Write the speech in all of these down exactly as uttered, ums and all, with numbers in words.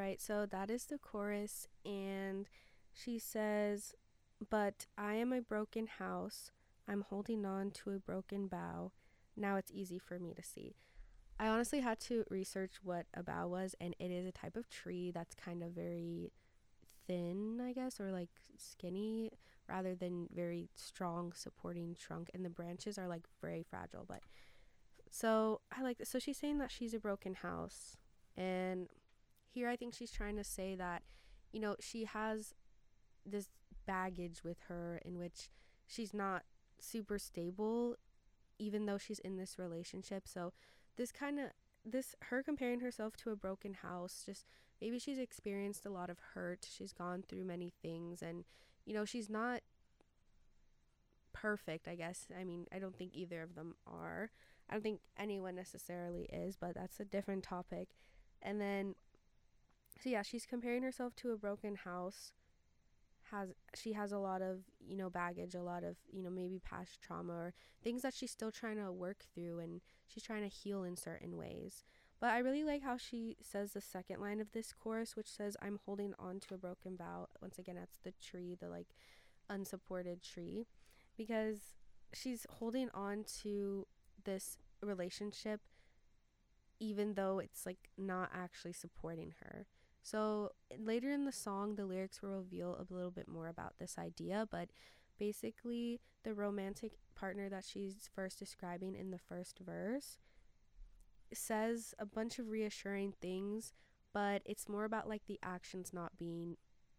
right, so that is the chorus, and she says, "But I am a broken house. I'm holding on to a broken bough. Now it's easy for me to see." I honestly had to research what a bough was, and it is a type of tree that's kind of very thin, I guess, or like skinny rather than very strong supporting trunk, and the branches are like very fragile. But so I like this. So she's saying that she's a broken house, and here I think she's trying to say that, you know, she has this baggage with her in which she's not super stable even though she's in this relationship. So this kind of this her comparing herself to a broken house, just maybe she's experienced a lot of hurt, she's gone through many things, and you know, she's not perfect, I guess. I mean, I don't think either of them are. I don't think anyone necessarily is, but that's a different topic. And then so yeah, she's comparing herself to a broken house. Has she has a lot of, you know, baggage, a lot of, you know, maybe past trauma or things that she's still trying to work through, and she's trying to heal in certain ways. But I really like how she says the second line of this chorus, which says, "I'm holding on to a broken bough." Once again, that's the tree, the like unsupported tree, because she's holding on to this relationship even though it's like not actually supporting her. So later in the song, the lyrics will reveal a little bit more about this idea, but basically, the romantic partner that she's first describing in the first verse says a bunch of reassuring things, but it's more about like the actions not being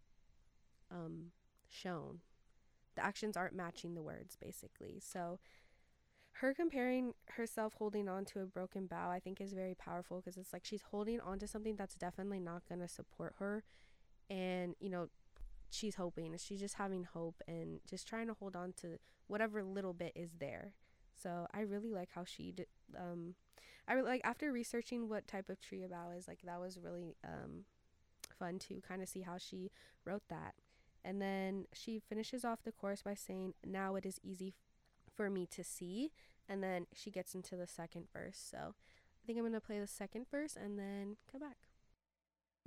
um, shown. The actions aren't matching the words, basically. So her comparing herself holding on to a broken bough, I think, is very powerful, because it's like she's holding on to something that's definitely not going to support her, and you know, she's hoping, she's just having hope and just trying to hold on to whatever little bit is there. So I really like how she did, um I really like, after researching what type of tree a bough is, like that was really um fun to kind of see how she wrote that. And then she finishes off the chorus by saying, "Now it is easy for me to see," and then she gets into the second verse. So I think I'm going to play the second verse and then come back.